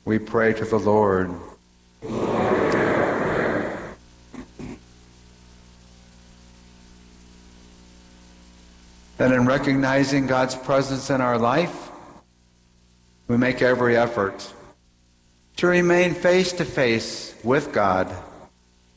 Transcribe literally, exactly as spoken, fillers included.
We pray to the Lord. That in recognizing God's presence in our life, we make every effort to remain face to face with God